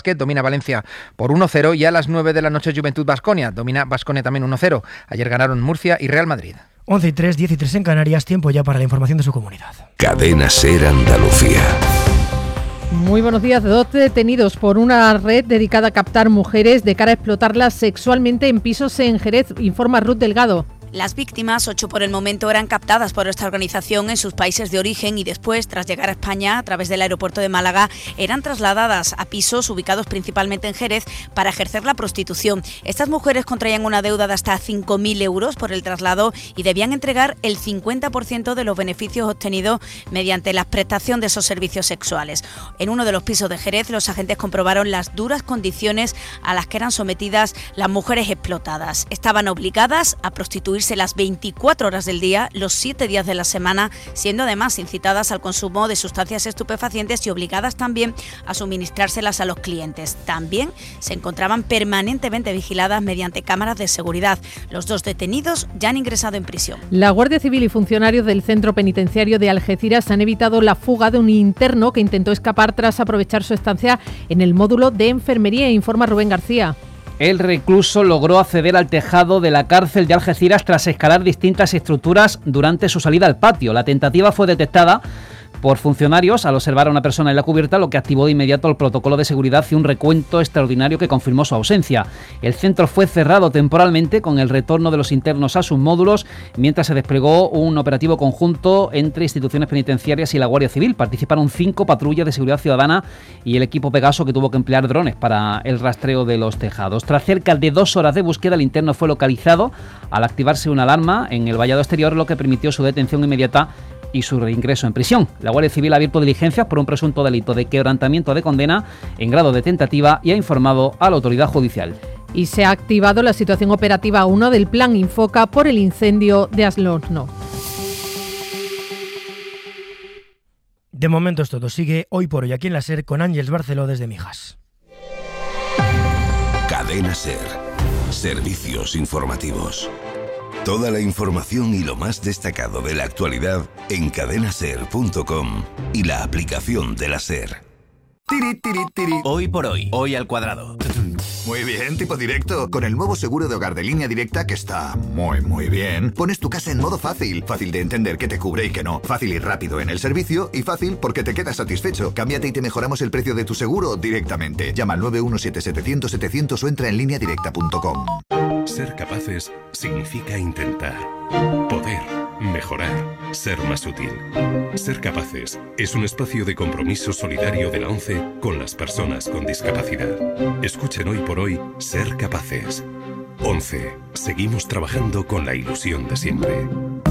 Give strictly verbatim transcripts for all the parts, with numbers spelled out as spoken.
básquet, domina Valencia por uno cero y a las nueve de la noche Juventud Baskonia, domina Baskonia también uno cero. Ayer ganaron Murcia y Real Madrid. once y tres, diez y tres en Canarias, tiempo ya para la información de su comunidad. Cadena SER Andalucía. Muy buenos días. Dos detenidos por una red dedicada a captar mujeres de cara a explotarlas sexualmente en pisos en Jerez, informa Ruth Delgado. Las víctimas, ocho por el momento, eran captadas por esta organización en sus países de origen y después, tras llegar a España a través del aeropuerto de Málaga, eran trasladadas a pisos ubicados principalmente en Jerez para ejercer la prostitución. Estas mujeres contraían una deuda de hasta cinco mil euros por el traslado y debían entregar el cincuenta por ciento de los beneficios obtenidos mediante la prestación de esos servicios sexuales. En uno de los pisos de Jerez, los agentes comprobaron las duras condiciones a las que eran sometidas las mujeres explotadas. Estaban obligadas a prostituirse las veinticuatro horas del día, los siete días de la semana, siendo además incitadas al consumo de sustancias estupefacientes y obligadas también a suministrárselas a los clientes. También se encontraban permanentemente vigiladas mediante cámaras de seguridad. Los dos detenidos ya han ingresado en prisión. La Guardia Civil y funcionarios del centro penitenciario de Algeciras han evitado la fuga de un interno que intentó escapar tras aprovechar su estancia en el módulo de enfermería, informa Rubén García. El recluso logró acceder al tejado de la cárcel de Algeciras tras escalar distintas estructuras durante su salida al patio. La tentativa fue detectada por funcionarios al observar a una persona en la cubierta, lo que activó de inmediato el protocolo de seguridad y un recuento extraordinario que confirmó su ausencia. El centro fue cerrado temporalmente con el retorno de los internos a sus módulos, mientras se desplegó un operativo conjunto entre instituciones penitenciarias y la Guardia Civil. Participaron cinco patrullas de seguridad ciudadana y el equipo Pegaso, que tuvo que emplear drones para el rastreo de los tejados. Tras cerca de dos horas de búsqueda, el interno fue localizado al activarse una alarma en el vallado exterior, lo que permitió su detención inmediata y su reingreso en prisión. La Guardia Civil ha abierto diligencias por un presunto delito de quebrantamiento de condena en grado de tentativa y ha informado a la autoridad judicial. Y se ha activado la situación operativa uno del Plan Infoca por el incendio de Aslorno. De momento es todo. Sigue Hoy por Hoy aquí en la SER con Ángeles Barceló desde Mijas. Cadena SER. Servicios informativos. Toda la información y lo más destacado de la actualidad en cadena ser punto com y la aplicación de la SER. Tiri, tiri, tiri. Hoy por hoy, hoy al cuadrado. Muy bien, tipo directo. Con el nuevo seguro de hogar de Línea Directa, que está muy, muy bien, pones tu casa en modo fácil. Fácil de entender qué te cubre y qué no. Fácil y rápido en el servicio y fácil porque te quedas satisfecho. Cámbiate y te mejoramos el precio de tu seguro directamente. Llama al nueve uno siete setecientos setecientos o entra en línea directa punto com. Ser capaces significa intentar, poder, mejorar, ser más útil. Ser capaces es un espacio de compromiso solidario de la ONCE con las personas con discapacidad. Escuchen hoy por hoy Ser Capaces. ONCE. Seguimos trabajando con la ilusión de siempre.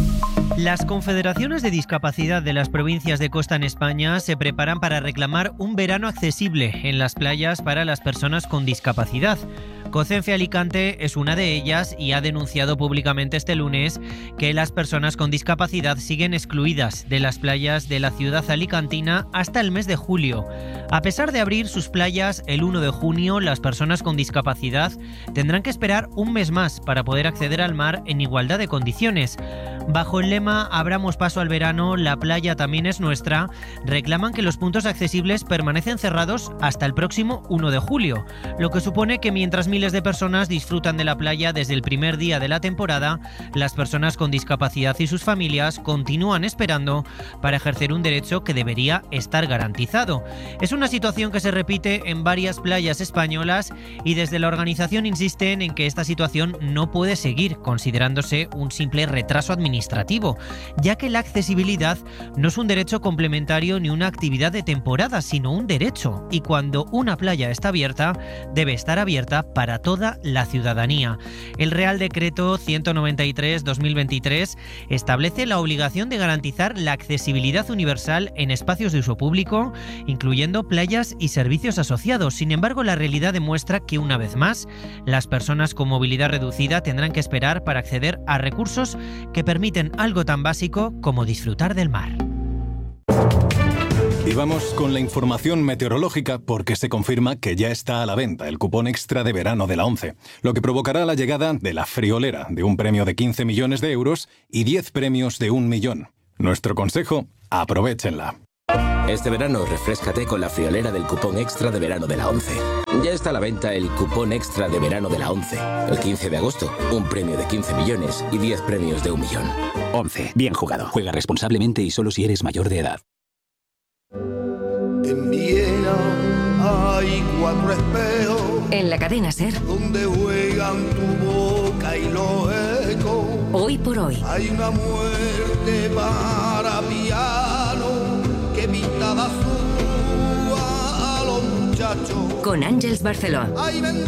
Las confederaciones de discapacidad de las provincias de costa en España se preparan para reclamar un verano accesible en las playas para las personas con discapacidad. COCENFE Alicante es una de ellas y ha denunciado públicamente este lunes que las personas con discapacidad siguen excluidas de las playas de la ciudad alicantina hasta el mes de julio. A pesar de abrir sus playas el uno de junio, las personas con discapacidad tendrán que esperar un mes más para poder acceder al mar en igualdad de condiciones. Bajo el lema Abramos paso al verano, la playa también es nuestra, reclaman que los puntos accesibles permanecen cerrados hasta el próximo uno de julio, lo que supone que mientras miles de personas disfrutan de la playa desde el primer día de la temporada, las personas con discapacidad y sus familias continúan esperando para ejercer un derecho que debería estar garantizado. Es una situación que se repite en varias playas españolas y desde la organización insisten en que esta situación no puede seguir considerándose un simple retraso administrativo, ya que la accesibilidad no es un derecho complementario ni una actividad de temporada, sino un derecho, y cuando una playa está abierta, debe estar abierta para toda la ciudadanía. El Real Decreto ciento noventa y tres barra dos mil veintitrés establece la obligación de garantizar la accesibilidad universal en espacios de uso público, incluyendo playas y servicios asociados. Sin embargo, la realidad demuestra que, una vez más, las personas con movilidad reducida tendrán que esperar para acceder a recursos que permiten algo tan básico como disfrutar del mar. Y vamos con la información meteorológica porque se confirma que ya está a la venta el cupón extra de verano de la ONCE, lo que provocará la llegada de la friolera de un premio de quince millones de euros y diez premios de un millón. Nuestro consejo, aprovéchenla. Este verano refréscate con la friolera del cupón extra de verano de la ONCE. Ya está a la venta el cupón extra de verano de la ONCE. El quince de agosto, un premio de quince millones y diez premios de un millón. ONCE. Bien jugado. Juega responsablemente y solo si eres mayor de edad. En Viena hay cuatro espejos. En la cadena SER. Donde juegan tu boca y los ecos. Hoy por hoy. Hay una muerte para piano que pinta de azul a los muchachos. Con Ángeles Barceló.